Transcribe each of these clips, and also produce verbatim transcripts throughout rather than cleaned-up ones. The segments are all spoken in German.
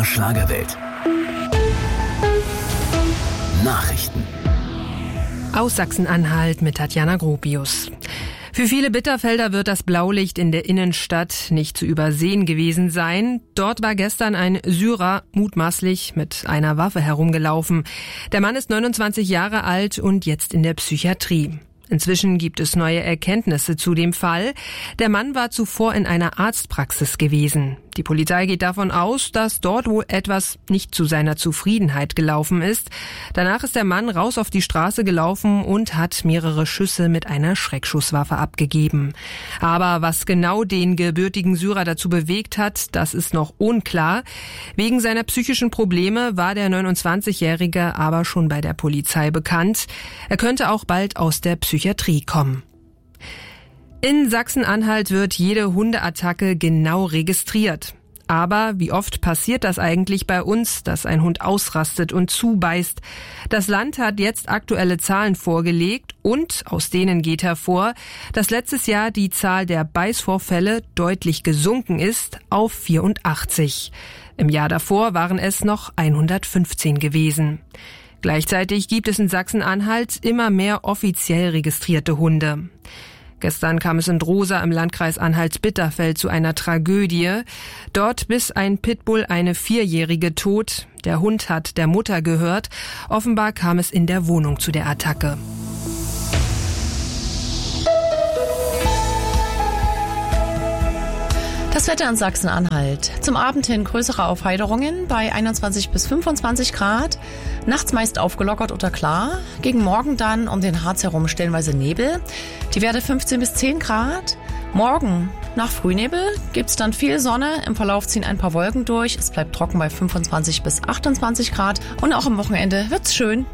der Schlagerwelt. Nachrichten aus Sachsen-Anhalt mit Tatjana Gropius. Für viele Bitterfelder wird das Blaulicht in der Innenstadt nicht zu übersehen gewesen sein. Dort war gestern ein Syrer mutmaßlich mit einer Waffe herumgelaufen. Der Mann ist neunundzwanzig Jahre alt und jetzt in der Psychiatrie. Inzwischen gibt es neue Erkenntnisse zu dem Fall. Der Mann war zuvor in einer Arztpraxis gewesen. Die Polizei geht davon aus, dass dort wohl etwas nicht zu seiner Zufriedenheit gelaufen ist. Danach ist der Mann raus auf die Straße gelaufen und hat mehrere Schüsse mit einer Schreckschusswaffe abgegeben. Aber was genau den gebürtigen Syrer dazu bewegt hat, das ist noch unklar. Wegen seiner psychischen Probleme war der neunundzwanzigjährige aber schon bei der Polizei bekannt. Er könnte auch bald aus der Psychiatrie kommen. In Sachsen-Anhalt wird jede Hundeattacke genau registriert. Aber wie oft passiert das eigentlich bei uns, dass ein Hund ausrastet und zubeißt? Das Land hat jetzt aktuelle Zahlen vorgelegt und aus denen geht hervor, dass letztes Jahr die Zahl der Beißvorfälle deutlich gesunken ist auf vierundachtzig. Im Jahr davor waren es noch hundertfünfzehn gewesen. Gleichzeitig gibt es in Sachsen-Anhalt immer mehr offiziell registrierte Hunde. Gestern kam es in Drosa im Landkreis Anhalt-Bitterfeld zu einer Tragödie. Dort biss ein Pitbull eine Vierjährige tot. Der Hund hat der Mutter gehört. Offenbar kam es in der Wohnung zu der Attacke. Das Wetter in Sachsen-Anhalt. Zum Abend hin größere Aufheiterungen bei einundzwanzig bis fünfundzwanzig Grad. Nachts meist aufgelockert oder klar. Gegen Morgen dann um den Harz herum stellenweise Nebel. Die Werte fünfzehn bis zehn Grad. Morgen nach Frühnebel gibt's dann viel Sonne. Im Verlauf ziehen ein paar Wolken durch. Es bleibt trocken bei fünfundzwanzig bis achtundzwanzig Grad. Und auch am Wochenende wird's schön.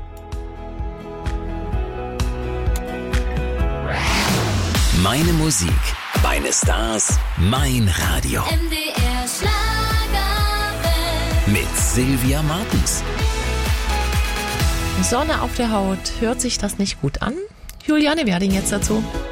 Meine Musik, meine Stars, mein Radio. M D R Schlagerwelt. Mit Sylvia Martens. Sonne auf der Haut. Hört sich das nicht gut an? Juliane Werding jetzt dazu.